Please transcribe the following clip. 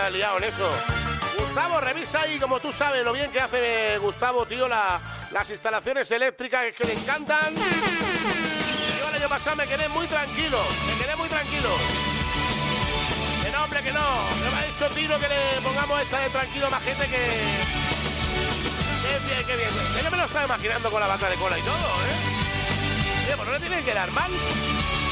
has liado en eso. Gustavo, revisa ahí, como tú sabes, lo bien que hace Gustavo, tío, las instalaciones eléctricas que le encantan. Yo el año pasado me quedé muy tranquilo. Que no, hombre, que no. Me ha dicho Tino que le pongamos esta de tranquilo a más gente que... Qué bien. Yo me lo estaba imaginando con la bata de cola y todo, ¿eh? Oye, pues no le tienen que dar mal.